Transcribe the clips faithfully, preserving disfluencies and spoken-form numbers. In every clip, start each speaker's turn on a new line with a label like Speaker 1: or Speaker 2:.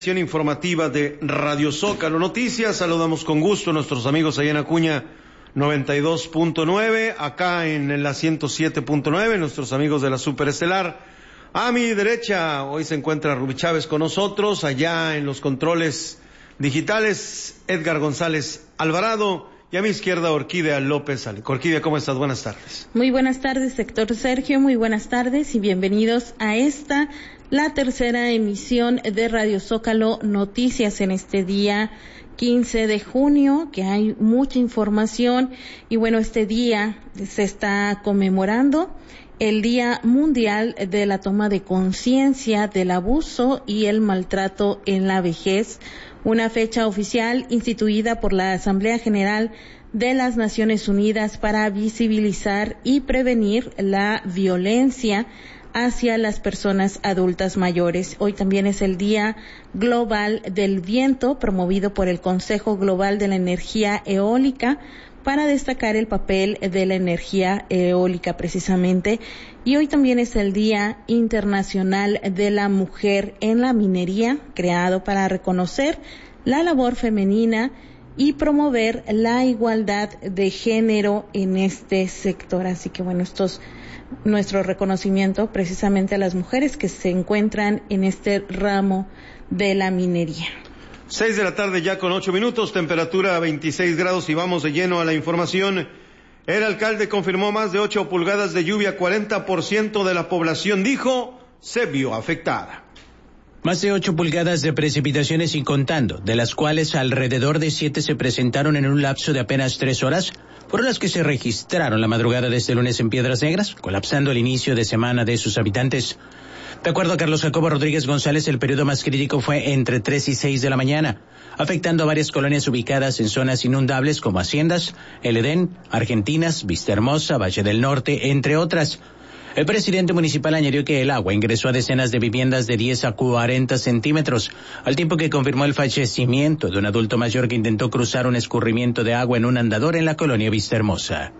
Speaker 1: Informativa de Radio Zócalo Noticias. Saludamos con gusto a nuestros amigos allá en Acuña noventa y dos punto nueve, acá en la ciento siete punto nueve, nuestros amigos de la Superestelar. A mi derecha hoy se encuentra Rubí Chávez con nosotros, allá en los controles digitales Edgar González Alvarado, y a mi izquierda Orquídea López Ale. Orquídea, ¿cómo estás? Buenas tardes.
Speaker 2: Muy buenas tardes, sector Sergio, muy buenas tardes y bienvenidos a esta, la tercera emisión de Radio Zócalo Noticias en este día quince de junio, que hay mucha información y bueno, este día se está conmemorando el Día Mundial de la Toma de Conciencia del Abuso y el Maltrato en la Vejez, una fecha oficial instituida por la Asamblea General de las Naciones Unidas para visibilizar y prevenir la violencia hacia las personas adultas mayores. Hoy también es el Día Global del Viento, promovido por el Consejo Global de la Energía Eólica, para destacar el papel de la energía eólica precisamente. Y hoy también es el Día Internacional de la Mujer en la Minería, creado para reconocer la labor femenina y promover la igualdad de género en este sector. Así que bueno, esto es nuestro reconocimiento precisamente a las mujeres que se encuentran en este ramo de la minería.
Speaker 1: Seis de la tarde ya con ocho minutos, temperatura veintiséis grados y vamos de lleno a la información. El alcalde confirmó más de ocho pulgadas de lluvia, cuarenta por ciento de la población dijo se vio afectada.
Speaker 3: Más de ocho pulgadas de precipitaciones y contando, de las cuales alrededor de siete se presentaron en un lapso de apenas tres horas, fueron las que se registraron la madrugada de este lunes en Piedras Negras, colapsando el inicio de semana de sus habitantes. De acuerdo a Carlos Jacobo Rodríguez González, el periodo más crítico fue entre tres y seis de la mañana, afectando a varias colonias ubicadas en zonas inundables como Haciendas, El Edén, Argentinas, Vista Hermosa, Valle del Norte, entre otras. El presidente municipal añadió que el agua ingresó a decenas de viviendas de diez a cuarenta centímetros, al tiempo que confirmó el fallecimiento de un adulto mayor que intentó cruzar un escurrimiento de agua en un andador en la colonia Vista Hermosa.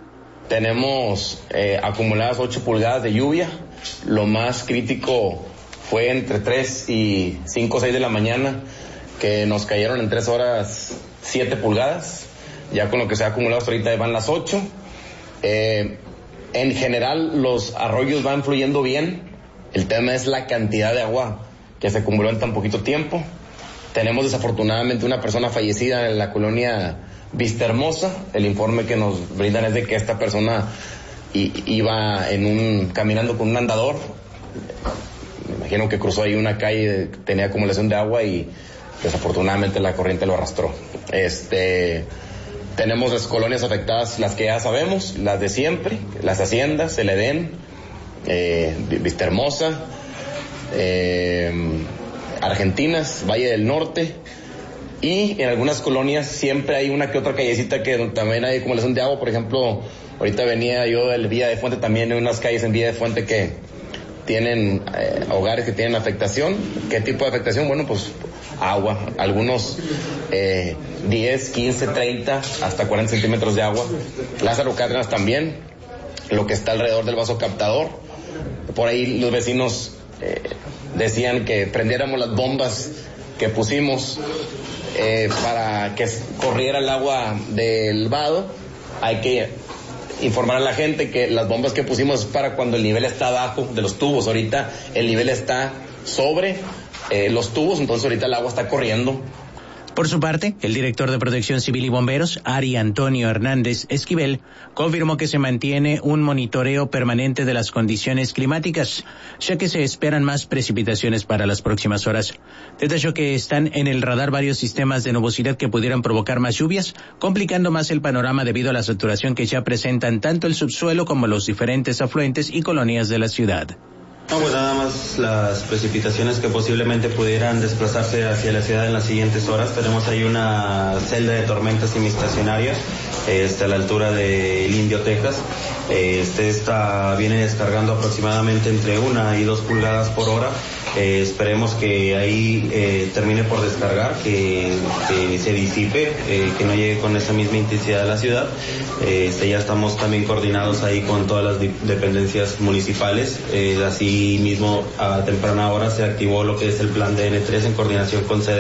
Speaker 4: Tenemos eh, acumuladas ocho pulgadas de lluvia. Lo más crítico fue entre tres y cinco o seis de la mañana, que nos cayeron en tres horas siete pulgadas. Ya con lo que se ha acumulado hasta ahorita van las ocho. Eh, en general los arroyos van fluyendo bien. El tema es la cantidad de agua que se acumuló en tan poquito tiempo. Tenemos desafortunadamente una persona fallecida en la colonia Vista Hermosa. El informe que nos brindan es de que esta persona iba en un caminando con un andador. Me imagino que cruzó ahí una calle, tenía acumulación de agua y desafortunadamente la corriente lo arrastró. Este, tenemos las colonias afectadas, las que ya sabemos, las de siempre, las Haciendas, El Edén, eh, Vista Hermosa, eh, Argentinas, Valle del Norte. Y en algunas colonias siempre hay una que otra callecita que también hay acumulación de agua. Por ejemplo, ahorita venía yo del Villa de Fuente, también hay unas calles en Villa de Fuente que tienen eh, hogares que tienen afectación. ¿Qué tipo de afectación? Bueno, pues agua. Algunos eh, diez, quince, treinta, hasta cuarenta centímetros de agua. Lázaro Cárdenas también, lo que está alrededor del vaso captador. Por ahí los vecinos eh, decían que prendiéramos las bombas que pusimos Eh, para que corriera el agua del vado. Hay que informar a la gente que las bombas que pusimos es para cuando el nivel está abajo de los tubos. Ahorita el nivel está sobre eh, los tubos, entonces ahorita el agua está corriendo.
Speaker 3: Por su parte, el director de Protección Civil y Bomberos, Ari Antonio Hernández Esquivel, confirmó que se mantiene un monitoreo permanente de las condiciones climáticas, ya que se esperan más precipitaciones para las próximas horas. Detalló que están en el radar varios sistemas de nubosidad que pudieran provocar más lluvias, complicando más el panorama debido a la saturación que ya presentan tanto el subsuelo como los diferentes afluentes y colonias de la ciudad.
Speaker 5: No, pues nada más las precipitaciones que posiblemente pudieran desplazarse hacia la ciudad en las siguientes horas. Tenemos ahí una celda de tormentas semiestacionarias este, a la altura del Indio, Texas. Este, esta viene descargando aproximadamente entre una y dos pulgadas por hora. Eh, esperemos que ahí eh, termine por descargar, que, que se disipe, eh, que no llegue con esa misma intensidad a la ciudad. Eh, este, ya estamos también coordinados ahí con todas las dependencias municipales. Eh, así mismo a temprana hora se activó lo que es el plan de N tres en coordinación con C D